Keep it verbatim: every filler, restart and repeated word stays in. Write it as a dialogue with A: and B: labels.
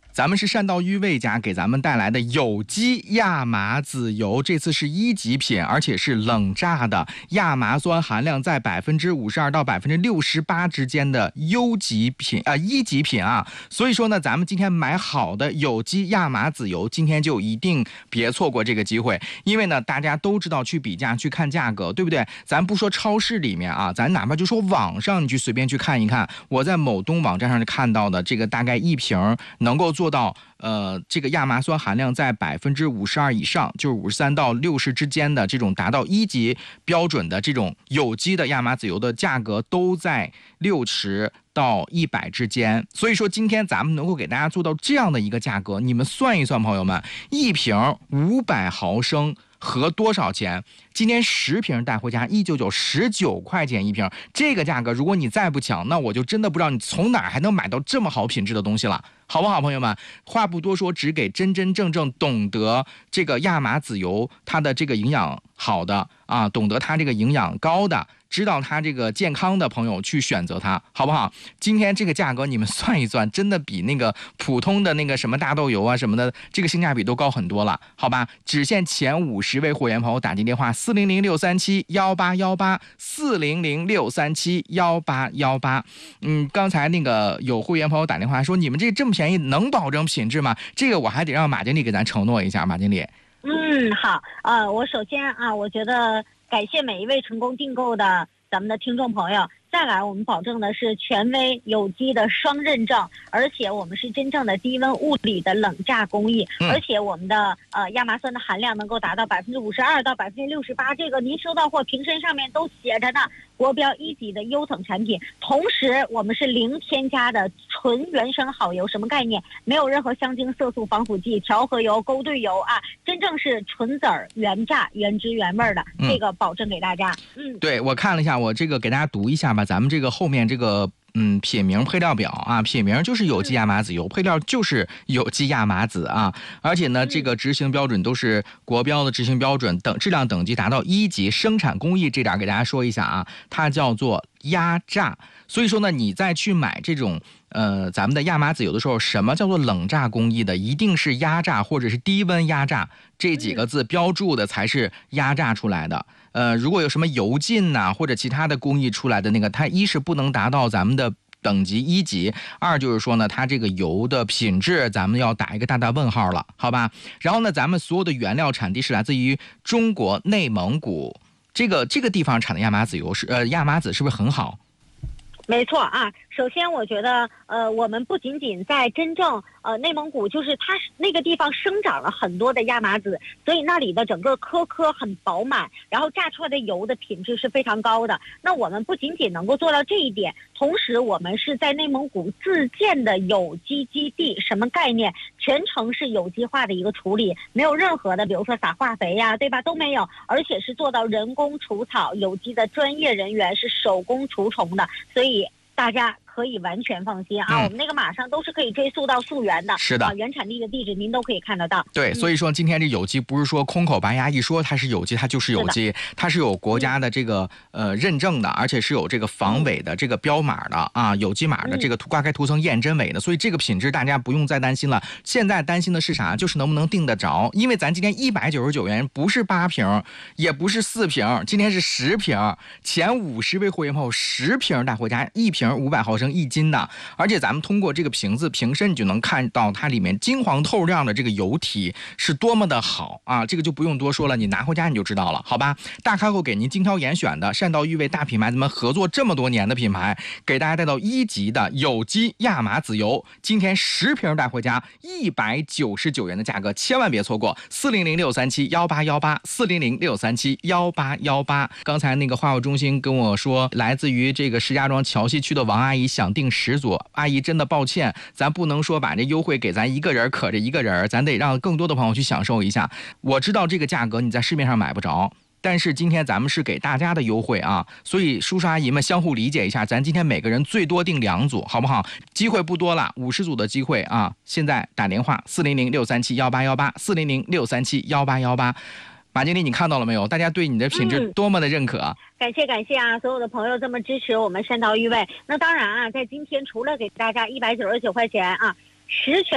A: 咱们是善道玉味家给咱们带来的有机亚麻籽油，这次是一级品，而且是冷榨的，亚麻酸含量在百分之五十二到百分之六十八之间的优级品啊、呃，一级品啊。所以说呢，咱们今天买好的有机亚麻籽油，今天就一定别错过这个机会，因为呢，大家都知道去比价、去看价格，对不对？咱不说超市里面啊，咱哪怕就说网上，你去随便去看一看，我在某东网站上看到的这个大概一瓶能够做到呃，这个亚麻酸含量在百分之五十二以上，就是五十三到六十之间的这种达到一级标准的这种有机的亚麻籽油的价格都在六十到一百之间。所以说今天咱们能够给大家做到这样的一个价格，你们算一算，朋友们，一瓶五百毫升。合多少钱？今天十瓶带回家一九九，十九块钱一瓶，这个价格如果你再不抢，那我就真的不知道你从哪儿还能买到这么好品质的东西了，好不好，朋友们？话不多说，只给真真正正懂得这个亚麻籽油它的这个营养好的啊，懂得它这个营养高的，知道它这个健康的朋友去选择它，好不好？今天这个价格你们算一算，真的比那个普通的那个什么大豆油啊什么的，这个性价比都高很多了，好吧？只限前五十位会员朋友打进电话四零零六三七幺八幺八四零零六三七幺八幺八。嗯，刚才那个有会员朋友打电话说，你们这这么便宜，能保证品质吗？这个我还得让马经理给咱承诺一下，马经理。
B: 嗯，好，呃，我首先啊，我觉得感谢每一位成功订购的咱们的听众朋友。再来，我们保证的是权威有机的双认证，而且我们是真正的低温物理的冷榨工艺，
A: 嗯、
B: 而且我们的呃亚麻酸的含量能够达到百分之五十二到百分之六十八，这个您收到货瓶身上面都写着呢，国标一级的优等产品。同时，我们是零添加的纯原生好油，什么概念？没有任何香精、色素、防腐剂、调和油、勾兑油啊，真正是纯籽儿原榨、原汁原味的，这个保证给大家。嗯，
A: 对，我看了一下，我这个给大家读一下吧。咱们这个后面这个嗯品名配料表啊，品名就是有机亚麻籽油，配料就是有机亚麻籽啊，而且呢，这个执行标准都是国标的执行标准，等质量等级达到一级，生产工艺这点给大家说一下啊，它叫做压榨。所以说呢，你再去买这种呃咱们的亚麻籽油的时候，什么叫做冷榨工艺的？一定是压榨或者是低温压榨这几个字标注的才是压榨出来的。呃，如果有什么油浸呐、啊、或者其他的工艺出来的那个，它一是不能达到咱们的等级一级，二就是说呢，它这个油的品质咱们要打一个大大问号了，好吧？然后呢，咱们所有的原料产地是来自于中国内蒙古，这个这个地方产的亚麻籽油是呃亚麻籽是不是很好？
B: 没错啊，首先我觉得，呃，我们不仅仅在真正呃内蒙古，就是它那个地方生长了很多的亚麻籽，所以那里的整个颗颗很饱满，然后榨出来的油的品质是非常高的。那我们不仅仅能够做到这一点，同时我们是在内蒙古自建的有机基地，什么概念？全程是有机化的一个处理，没有任何的，比如说撒化肥呀，对吧？都没有，而且是做到人工除草，有机的专业人员是手工除虫的，所以大家可以完全放心啊、嗯！我们那个马上都是可以追溯到溯源的，
A: 是的，
B: 啊、原产地的地址您都可以看得到。
A: 对，嗯、所以说今天这有机不是说空口白牙一说它是有机，它就是有机，它是有国家的这个、嗯、呃认证的，而且是有这个防伪的这个标码的啊，有机码的这个刮开涂层验真伪的，所以这个品质大家不用再担心了。现在担心的是啥？就是能不能订得着？因为咱今天一百九十九元不是八瓶，也不是四瓶，今天是十瓶，前五十位会员朋友十瓶带回家，一瓶五百毫升。一斤的，而且咱们通过这个瓶子瓶身，你就能看到它里面金黄透亮的这个油体是多么的好啊！这个就不用多说了，你拿回家你就知道了，好吧？大开口给您精挑严选的善道玉味大品牌，咱们合作这么多年的品牌，给大家带到一级的有机亚麻籽油，今天十瓶带回家一百九十九元的价格，千万别错过！四零零六三七幺八幺八，四零零六三七幺八幺八。刚才那个化物中心跟我说，来自于这个石家庄桥西区的王阿姨。想订十组，阿姨真的抱歉，咱不能说把这优惠给咱一个人可着一个人，咱得让更多的朋友去享受一下。我知道这个价格你在市面上买不着，但是今天咱们是给大家的优惠啊，所以叔叔阿姨们相互理解一下，咱今天每个人最多订两组，好不好？机会不多了，五十组的机会啊！现在打电话四零零六三七幺八幺八，四零零六三七幺八幺八。马经理，你看到了没有？大家对你的品质多么的认可、嗯、
B: 感谢感谢啊！所有的朋友这么支持我们善道玉味。那当然啊，在今天除了给大家一百九十九块钱啊十全